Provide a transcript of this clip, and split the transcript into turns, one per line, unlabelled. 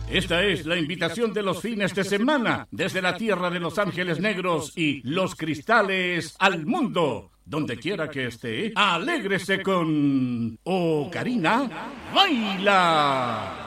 Esta es la invitación de los fines de semana desde la tierra de Los Ángeles Negros y Los Cristales al mundo. Donde quiera que esté, alégrese con Ocarina Baila.